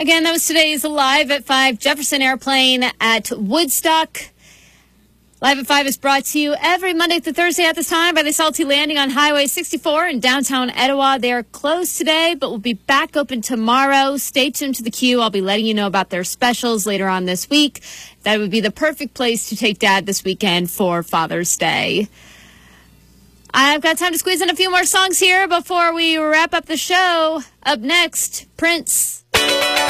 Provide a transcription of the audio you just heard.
Again, that was today's Live at 5 Jefferson Airplane at Woodstock. Live at 5 is brought to you every Monday through Thursday at this time by the Salty Landing on Highway 64 in downtown Etowah. They are closed today, but will be back open tomorrow. Stay tuned to the queue. I'll be letting you know about their specials later on this week. That would be the perfect place to take Dad this weekend for Father's Day. I've got time to squeeze in a few more songs here before we wrap up the show. Up next, Prince.